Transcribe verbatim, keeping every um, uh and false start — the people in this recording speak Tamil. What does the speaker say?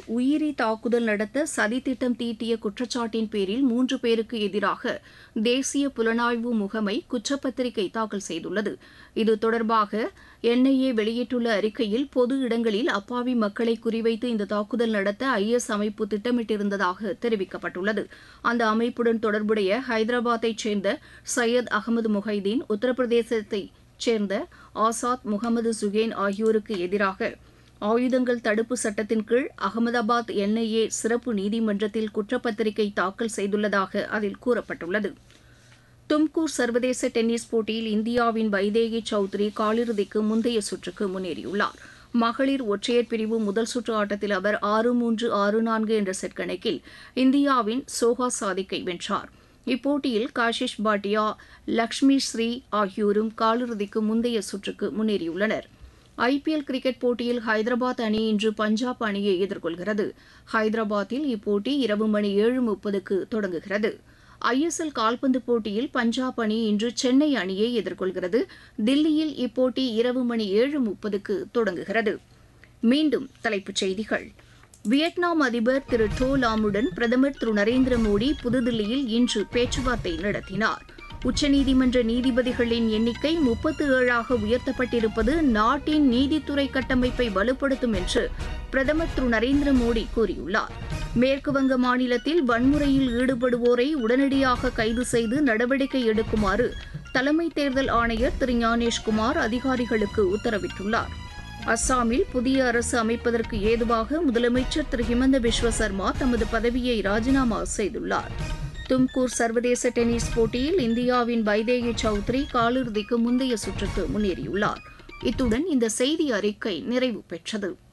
உயிரி தாக்குதல் நடத்த சதித்திட்டம் தீட்டிய குற்றச்சாட்டின் பேரில் மூன்று பேருக்கு எதிராக தேசிய புலனாய்வு முகமை குற்றப்பத்திரிகை தாக்கல் செய்துள்ளது. இது தொடர்பாக என்ஐஏ வெளியிட்டுள்ள அறிக்கையில் பொது இடங்களில் அப்பாவி மக்களை குறிவைத்து இந்த தாக்குதல் நடத்த ஐஎஸ் அமைப்பு திட்டமிட்டிருந்ததாக தெரிவிக்கப்பட்டுள்ளது. அந்த அமைப்புடன் தொடர்புடைய ஹைதராபாத்தைச் சேர்ந்த சையத் அகமது முஹைதீன், உத்தரப்பிரதேசத்தைச் சேர்ந்த ஆசாத் முகமது சுகேன் ஆகியோருக்கு எதிராக ஆயுதங்கள் தடுப்பு சட்டத்தின் கீழ் அகமதாபாத் என்ஐஏ சிறப்பு நீதிமன்றத்தில் குற்றப்பத்திரிகை தாக்கல் செய்துள்ளதாக அதில் கூறப்பட்டுள்ளது. தும்கூர் சர்வதேச டென்னிஸ் போட்டியில் இந்தியாவின் வைதேகி சௌத்ரி காலிறுதிக்கு முந்தைய சுற்றுக்கு முன்னேறியுள்ளார். மகளிர் ஒற்றையர் பிரிவு முதல் சுற்று ஆட்டத்தில் அவர் ஆறு மூன்று ஆறு நான்கு என்ற செட் கணக்கில் இந்தியாவின் சோஹா சாதிக்கை வென்றார். இப்போட்டியில் காஷிஷ் பாட்டியா, லக்ஷ்மி ஸ்ரீ ஆகியோரும் காலிறுதிக்கு முந்தைய சுற்றுக்கு முன்னேறியுள்ளனர். ஐபிஎல் கிரிக்கெட் போட்டியில் ஹைதராபாத் அணி இன்று பஞ்சாப் அணியை எதிர்கொள்கிறது. ஹைதராபாத்தில் இப்போட்டி இரவு மணி ஏழு முப்பதுக்கு தொடங்குகிறது. ஐஎஸ்எல் கால்பந்து போட்டியில் பஞ்சாப் அணி இன்று சென்னை அணியை எதிர்கொள்கிறது. தில்லியில் இப்போட்டி இரவு மணி ஏழு முப்பதுக்கு தொடங்குகிறது. மீண்டும் தலைப்புச் செய்திகள். வியட்நாம் அதிபர் திரு டோ லாமுடன் பிரதமர் திரு நரேந்திர மோடி புதுதில்லியில் இன்று பேச்சுவார்த்தை நடத்தினார். உச்சநீதிமன்ற நீதிபதிகளின் எண்ணிக்கை முப்பத்து ஏழாக உயர்த்தப்பட்டிருப்பது நாட்டின் நீதித்துறை கட்டமைப்பை வலுப்படுத்தும் என்று பிரதமர் திரு நரேந்திர மோடி கூறியுள்ளார். மேற்குவங்க மாநிலத்தில் வன்முறையில் ஈடுபடுவோரை உடனடியாக கைது செய்து நடவடிக்கை எடுக்குமாறு தலைமை தேர்தல் ஆணையர் திரு ஞானேஷ்குமார் அதிகாரிகளுக்கு உத்தரவிட்டுள்ளார். அஸ்ஸாமில் புதிய அரசு அமைப்பதற்கு ஏதுவாக முதலமைச்சர் திரு ஹிமந்த பிஸ்வ சர்மா தமது பதவியை ராஜினாமா செய்துள்ளார். தும்கூர் சர்வதேச டென்னிஸ் போட்டியில் இந்தியாவின் வைதேகி சௌத்ரி காலிறுதிக்கு முந்தைய சுற்றுக்கு முன்னேறியுள்ளார். இத்துடன் இந்த செய்தி அறிக்கை நிறைவு பெற்றது.